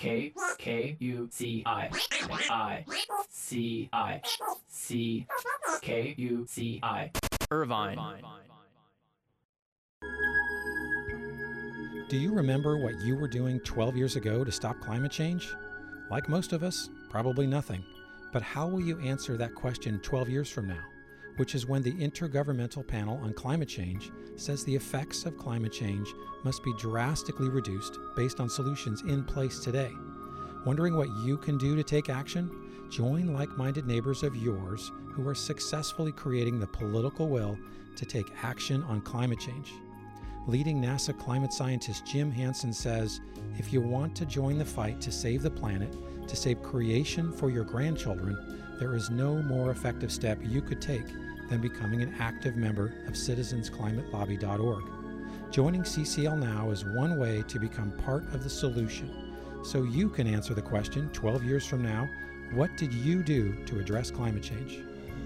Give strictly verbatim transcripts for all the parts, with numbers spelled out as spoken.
K K U C I I C I C K U C I Irvine. Do you remember what you were doing twelve years ago to stop climate change? Like most of us, probably nothing. But how will you answer that question twelve years from now? Which is when the Intergovernmental Panel on Climate Change says the effects of climate change must be drastically reduced based on solutions in place today. Wondering what you can do to take action? Join like-minded neighbors of yours who are successfully creating the political will to take action on climate change. Leading NASA climate scientist Jim Hansen says, if you want to join the fight to save the planet, to save creation for your grandchildren, there is no more effective step you could take than becoming an active member of citizens climate lobby dot org. Joining C C L Now is one way to become part of the solution, so you can answer the question twelve years from now, what did you do to address climate change?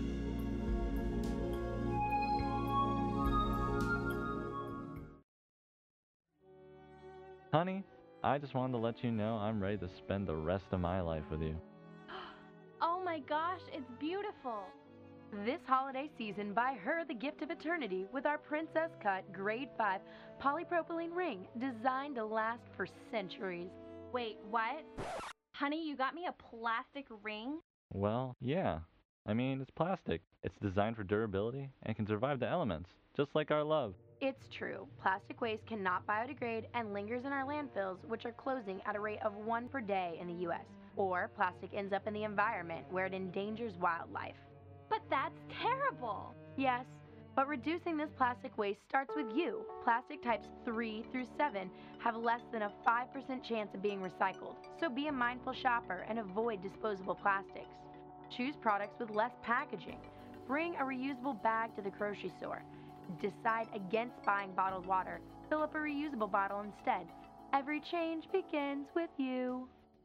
Honey, I just wanted to let you know I'm ready to spend the rest of my life with you. Oh my gosh, it's beautiful. This holiday season, buy her the gift of eternity with our Princess Cut Grade five polypropylene ring designed to last for centuries. Wait, what? Honey, you got me a plastic ring? Well, yeah. I mean, it's plastic. It's designed for durability and can survive the elements, just like our love. It's true. Plastic waste cannot biodegrade and lingers in our landfills, which are closing at a rate of one per day in the U S. Or plastic ends up in the environment where it endangers wildlife. But that's terrible. Yes, but reducing this plastic waste starts with you. Plastic types three through seven have less than a five percent chance of being recycled, so be a mindful shopper and avoid disposable plastics. Choose products with less packaging. Bring a reusable bag to the grocery store. Decide against buying bottled water. Fill up a reusable bottle instead. Every change begins with you.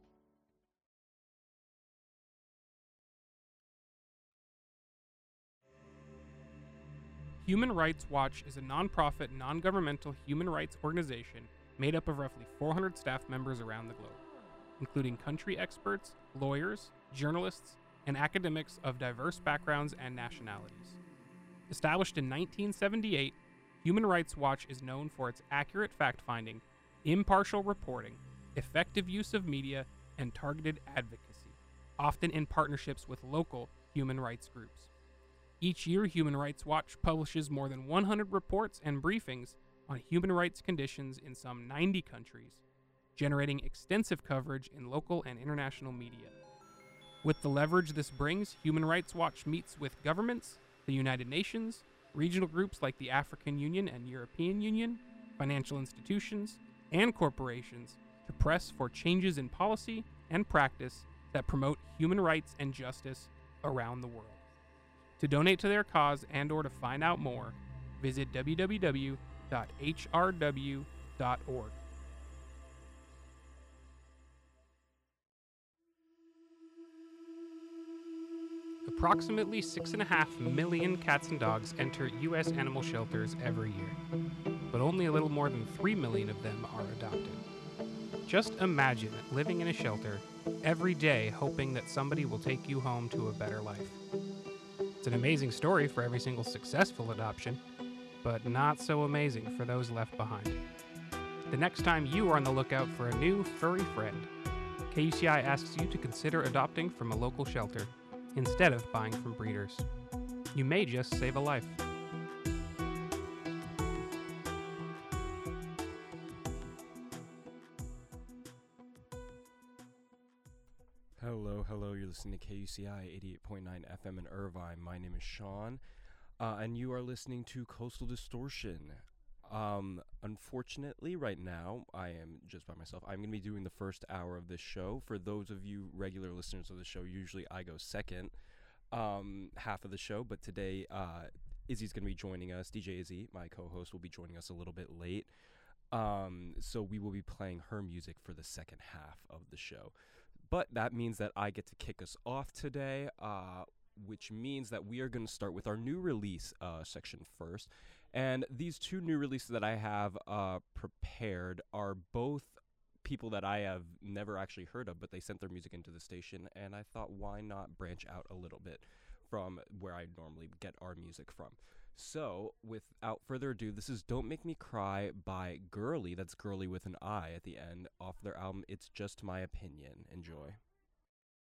Human Rights Watch is a nonprofit, non-governmental human rights organization made up of roughly four hundred staff members around the globe, including country experts, lawyers, journalists, and academics of diverse backgrounds and nationalities. Established in nineteen seventy-eight, Human Rights Watch is known for its accurate fact-finding, impartial reporting, effective use of media, and targeted advocacy, often in partnerships with local human rights groups. Each year, Human Rights Watch publishes more than one hundred reports and briefings on human rights conditions in some ninety countries, generating extensive coverage in local and international media. With the leverage this brings, Human Rights Watch meets with governments, the United Nations, regional groups like the African Union and European Union, financial institutions, and corporations to press for changes in policy and practice that promote human rights and justice around the world. To donate to their cause and or to find out more, visit w w w dot h r w dot org. Approximately six and a half million cats and dogs enter U S animal shelters every year, but only a little more than three million of them are adopted. Just imagine living in a shelter every day hoping that somebody will take you home to a better life. It's an amazing story for every single successful adoption, but not so amazing for those left behind. The next time you are on the lookout for a new furry friend, K U C I asks you to consider adopting from a local shelter instead of buying from breeders. You may just save a life. Hello, hello, you're listening to K U C I eighty-eight point nine F M in Irvine. My name is Sean, uh, and you are listening to Coastal Distortion. Um, unfortunately, right now, I am just by myself. I'm going to be doing the first hour of this show. For those of you regular listeners of the show, usually I go second um, half of the show, but today uh, Izzy's going to be joining us. D J Izzy, my co-host, will be joining us a little bit late. Um, so we will be playing her music for the second half of the show. But that means that I get to kick us off today, uh, which means that we are going to start with our new release uh, section first. And these two new releases that I have uh, prepared are both people that I have never actually heard of, but they sent their music into the station, and I thought, why not branch out a little bit from where I normally get our music from. So, without further ado, this is Don't Make Me Cry by Girly, that's Girly with an I at the end, off their album It's Just My Opinion. Enjoy.